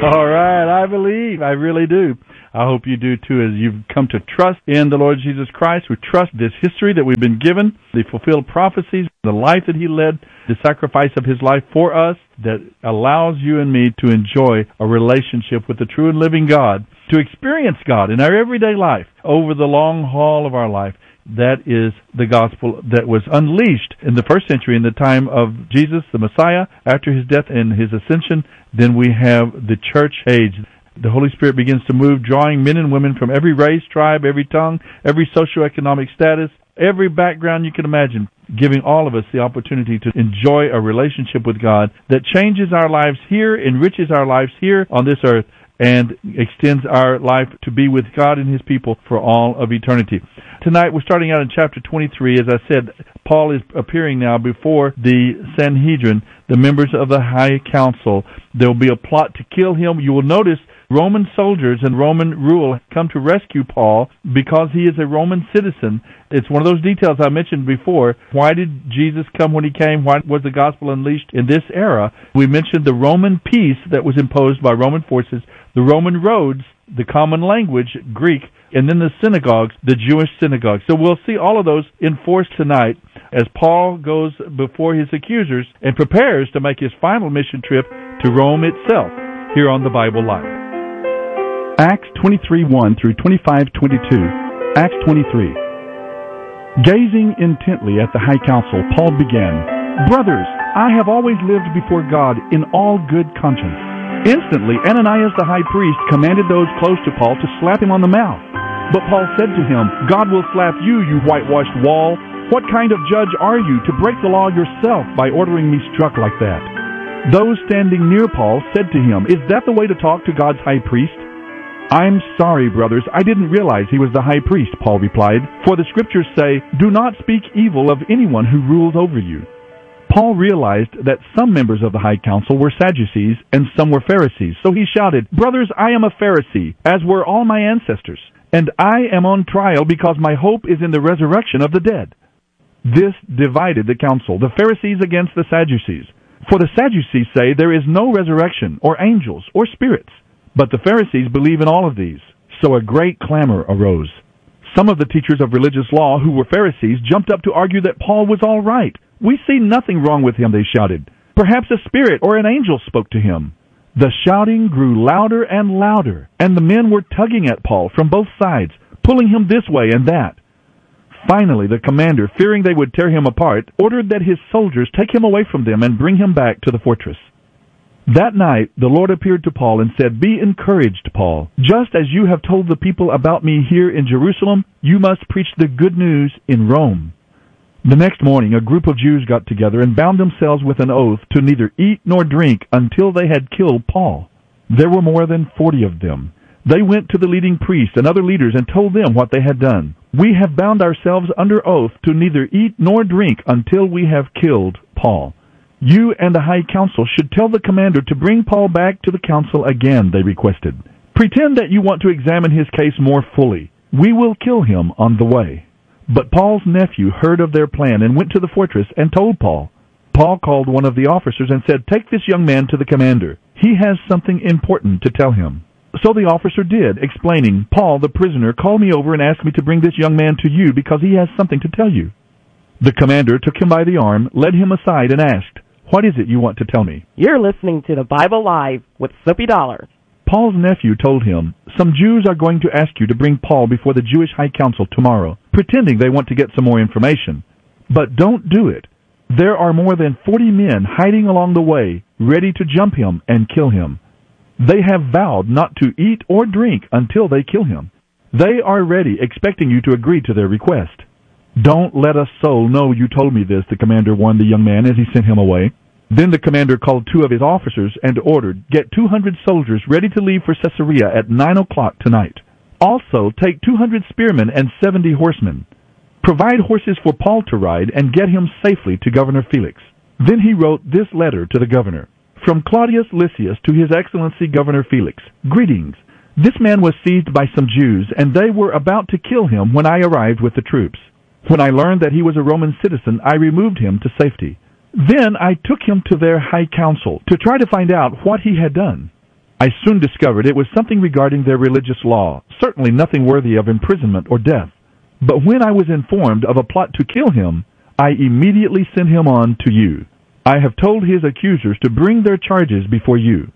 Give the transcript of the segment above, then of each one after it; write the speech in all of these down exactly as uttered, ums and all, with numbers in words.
All right, I believe. I really do. I hope you do too, as you've come to trust in the Lord Jesus Christ. We trust this history that we've been given, the fulfilled prophecies, the life that He led, the sacrifice of His life for us that allows you and me to enjoy a relationship with the true and living God, to experience God in our everyday life over the long haul of our life. That is the gospel that was unleashed in the first century in the time of Jesus, the Messiah, after His death and His ascension. Then we have the church age. The Holy Spirit begins to move, drawing men and women from every race, tribe, every tongue, every socioeconomic status, every background you can imagine, giving all of us the opportunity to enjoy a relationship with God that changes our lives here, enriches our lives here on this earth, and extends our life to be with God and His people for all of eternity. Tonight we're starting out in chapter twenty-three. As I said, Paul is appearing now before the Sanhedrin, the members of the High Council. There will be a plot to kill him. You will notice Roman soldiers and Roman rule come to rescue Paul because he is a Roman citizen. It's one of those details I mentioned before. Why did Jesus come when He came? Why was the gospel unleashed in this era? We mentioned the Roman peace that was imposed by Roman forces, the Roman roads, the common language, Greek, and then the synagogues, the Jewish synagogues. So we'll see all of those enforced tonight as Paul goes before his accusers and prepares to make his final mission trip to Rome itself here on the Bible Live. Acts twenty-three one through twenty-five twenty-two. Acts twenty-three. Gazing intently at the high council, Paul began, "Brothers, I have always lived before God in all good conscience." Instantly, Ananias the high priest commanded those close to Paul to slap him on the mouth. But Paul said to him, "God will slap you, you whitewashed wall. What kind of judge are you to break the law yourself by ordering me struck like that?" Those standing near Paul said to him, "Is that the way to talk to God's high priest?" "I'm sorry, brothers, I didn't realize he was the high priest," Paul replied. "For the scriptures say, 'Do not speak evil of anyone who rules over you.'" Paul realized that some members of the high council were Sadducees and some were Pharisees, so he shouted, "Brothers, I am a Pharisee, as were all my ancestors, and I am on trial because my hope is in the resurrection of the dead." This divided the council, the Pharisees against the Sadducees. For the Sadducees say there is no resurrection or angels or spirits, but the Pharisees believe in all of these. So a great clamor arose. Some of the teachers of religious law who were Pharisees jumped up to argue that Paul was all right. "We see nothing wrong with him," they shouted. "Perhaps a spirit or an angel spoke to him." The shouting grew louder and louder, and the men were tugging at Paul from both sides, pulling him this way and that. Finally, the commander, fearing they would tear him apart, ordered that his soldiers take him away from them and bring him back to the fortress. That night, the Lord appeared to Paul and said, "Be encouraged, Paul. Just as you have told the people about me here in Jerusalem, you must preach the good news in Rome." The next morning, a group of Jews got together and bound themselves with an oath to neither eat nor drink until they had killed Paul. There were more than forty of them. They went to the leading priests and other leaders and told them what they had done. "We have bound ourselves under oath to neither eat nor drink until we have killed Paul. You and the high council should tell the commander to bring Paul back to the council again," they requested. "Pretend that you want to examine his case more fully. We will kill him on the way." But Paul's nephew heard of their plan and went to the fortress and told Paul. Paul called one of the officers and said, "Take this young man to the commander. He has something important to tell him." So the officer did, explaining, "Paul, the prisoner, called me over and asked me to bring this young man to you because he has something to tell you." The commander took him by the arm, led him aside, and asked, "What is it you want to tell me?" "You're listening to the Bible Live with Soapy Dollar." Paul's nephew told him, "Some Jews are going to ask you to bring Paul before the Jewish High Council tomorrow, pretending they want to get some more information. But don't do it. There are more than forty men hiding along the way, ready to jump him and kill him. They have vowed not to eat or drink until they kill him. They are ready, expecting you to agree to their request." "Don't let a soul know you told me this," the commander warned the young man as he sent him away. Then the commander called two of his officers and ordered, "Get two hundred soldiers ready to leave for Caesarea at nine o'clock tonight. Also, take two hundred spearmen and seventy horsemen. Provide horses for Paul to ride and get him safely to Governor Felix." Then he wrote this letter to the governor. "From Claudius Lysias to His Excellency Governor Felix, greetings. This man was seized by some Jews, and they were about to kill him when I arrived with the troops. When I learned that he was a Roman citizen, I removed him to safety. Then I took him to their high council to try to find out what he had done. I soon discovered it was something regarding their religious law, certainly nothing worthy of imprisonment or death. But when I was informed of a plot to kill him, I immediately sent him on to you. I have told his accusers to bring their charges before you."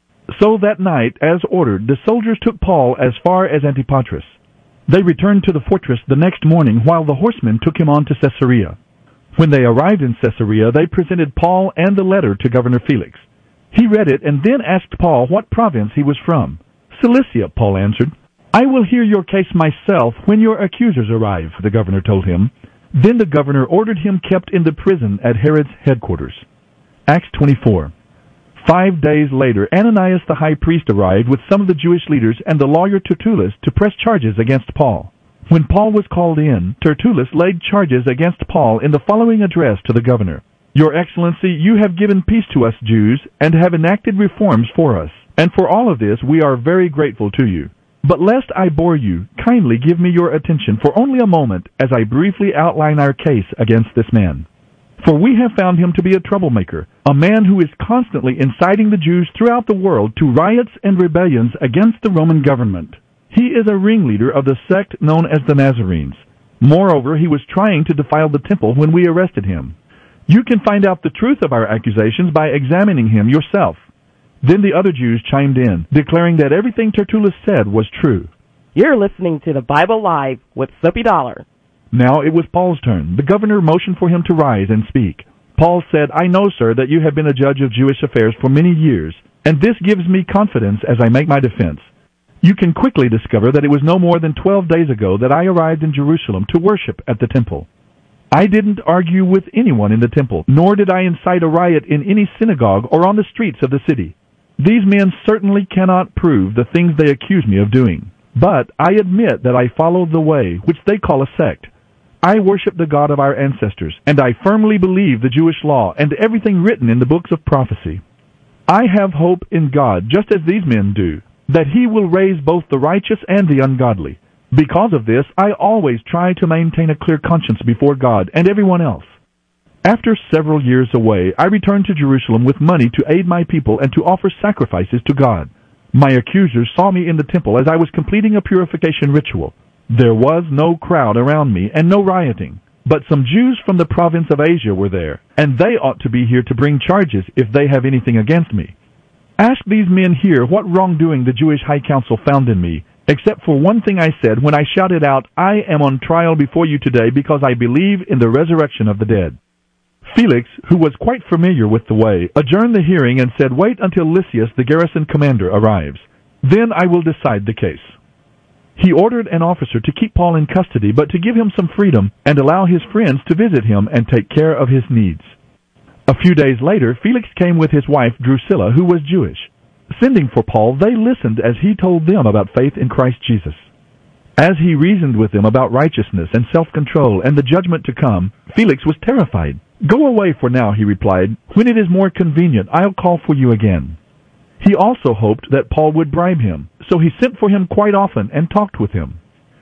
So that night, as ordered, the soldiers took Paul as far as Antipatris. They returned to the fortress the next morning, while the horsemen took him on to Caesarea. When they arrived in Caesarea, they presented Paul and the letter to Governor Felix. He read it and then asked Paul what province he was from. "Cilicia," Paul answered. "I will hear your case myself when your accusers arrive," the governor told him. Then the governor ordered him kept in the prison at Herod's headquarters. Acts twenty-four. Five days later, Ananias the high priest arrived with some of the Jewish leaders and the lawyer Tertullus to press charges against Paul. When Paul was called in, Tertullus laid charges against Paul in the following address to the governor: "Your Excellency, you have given peace to us Jews and have enacted reforms for us, and for all of this we are very grateful to you. But lest I bore you, kindly give me your attention for only a moment as I briefly outline our case against this man. For we have found him to be a troublemaker, a man who is constantly inciting the Jews throughout the world to riots and rebellions against the Roman government. He is a ringleader of the sect known as the Nazarenes. Moreover, he was trying to defile the temple when we arrested him. You can find out the truth of our accusations by examining him yourself." Then the other Jews chimed in, declaring that everything Tertullus said was true. You're listening to the Bible Live with Soapy Dollar. Now it was Paul's turn. The governor motioned for him to rise and speak. Paul said, "I know, sir, that you have been a judge of Jewish affairs for many years, and this gives me confidence as I make my defense. You can quickly discover that it was no more than twelve days ago that I arrived in Jerusalem to worship at the temple. I didn't argue with anyone in the temple, nor did I incite a riot in any synagogue or on the streets of the city. These men certainly cannot prove the things they accuse me of doing. But I admit that I follow the way, which they call a sect. I worship the God of our ancestors, and I firmly believe the Jewish law and everything written in the books of prophecy. I have hope in God, just as these men do, that He will raise both the righteous and the ungodly. Because of this, I always try to maintain a clear conscience before God and everyone else. After several years away, I returned to Jerusalem with money to aid my people and to offer sacrifices to God. My accusers saw me in the temple as I was completing a purification ritual. There was no crowd around me and no rioting, but some Jews from the province of Asia were there, and they ought to be here to bring charges if they have anything against me. Ask these men here what wrongdoing the Jewish High Council found in me, except for one thing I said when I shouted out, 'I am on trial before you today because I believe in the resurrection of the dead.'" Felix, who was quite familiar with the way, adjourned the hearing and said, "Wait until Lysias, the garrison commander, arrives. Then I will decide the case." He ordered an officer to keep Paul in custody, but to give him some freedom and allow his friends to visit him and take care of his needs. A few days later, Felix came with his wife Drusilla, who was Jewish. Sending for Paul, they listened as he told them about faith in Christ Jesus. As he reasoned with them about righteousness and self-control and the judgment to come, Felix was terrified. "Go away for now," he replied. "When it is more convenient, I'll call for you again." He also hoped that Paul would bribe him, so he sent for him quite often and talked with him.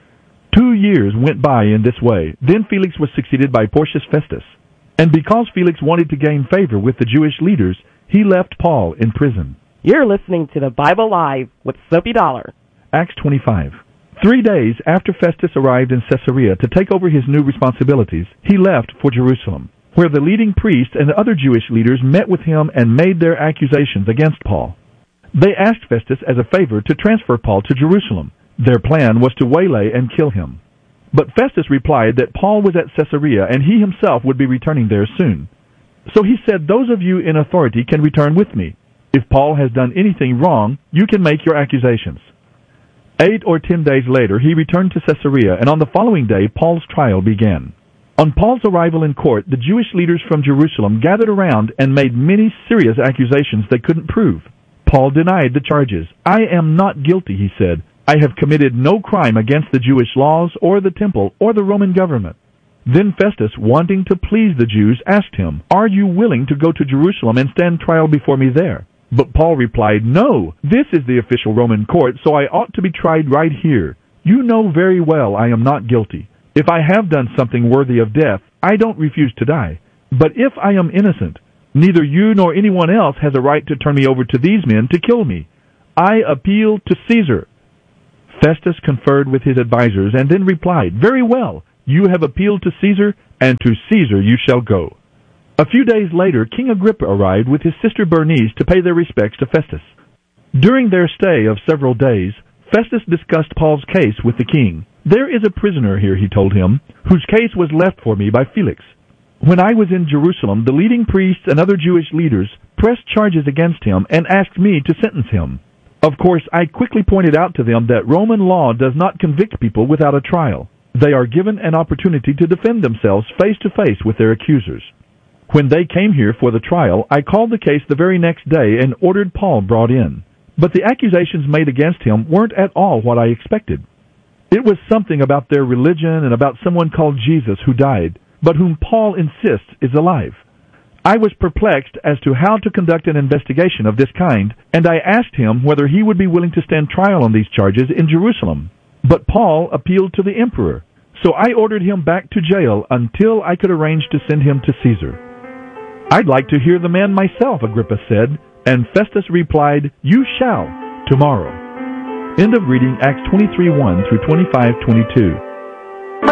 Two years went by in this way. Then Felix was succeeded by Porcius Festus. And because Felix wanted to gain favor with the Jewish leaders, he left Paul in prison. You're listening to the Bible Live with Soapy Dollar. Acts twenty-five. Three days after Festus arrived in Caesarea to take over his new responsibilities, he left for Jerusalem, where the leading priests and other Jewish leaders met with him and made their accusations against Paul. They asked Festus as a favor to transfer Paul to Jerusalem. Their plan was to waylay and kill him. But Festus replied that Paul was at Caesarea and he himself would be returning there soon. So he said, "Those of you in authority can return with me. If Paul has done anything wrong, you can make your accusations." Eight or ten days later, he returned to Caesarea, and on the following day, Paul's trial began. On Paul's arrival in court, the Jewish leaders from Jerusalem gathered around and made many serious accusations they couldn't prove. Paul denied the charges. "I am not guilty," he said. "I have committed no crime against the Jewish laws or the temple or the Roman government." Then Festus, wanting to please the Jews, asked him, "Are you willing to go to Jerusalem and stand trial before me there?" But Paul replied, "No, this is the official Roman court, so I ought to be tried right here. You know very well I am not guilty. If I have done something worthy of death, I don't refuse to die. But if I am innocent, neither you nor anyone else has a right to turn me over to these men to kill me. I appeal to Caesar." Festus conferred with his advisers and then replied, "Very well, you have appealed to Caesar, and to Caesar you shall go." A few days later, King Agrippa arrived with his sister Bernice to pay their respects to Festus. During their stay of several days, Festus discussed Paul's case with the king. "There is a prisoner here," he told him, "whose case was left for me by Felix. When I was in Jerusalem, the leading priests and other Jewish leaders pressed charges against him and asked me to sentence him. Of course, I quickly pointed out to them that Roman law does not convict people without a trial. They are given an opportunity to defend themselves face to face with their accusers. When they came here for the trial, I called the case the very next day and ordered Paul brought in. But the accusations made against him weren't at all what I expected. It was something about their religion and about someone called Jesus who died, but whom Paul insists is alive. I was perplexed as to how to conduct an investigation of this kind, and I asked him whether he would be willing to stand trial on these charges in Jerusalem. But Paul appealed to the emperor, so I ordered him back to jail until I could arrange to send him to Caesar." "I'd like to hear the man myself," Agrippa said, and Festus replied, "You shall, tomorrow." End of reading Acts twenty-three one through twenty-five twenty-two.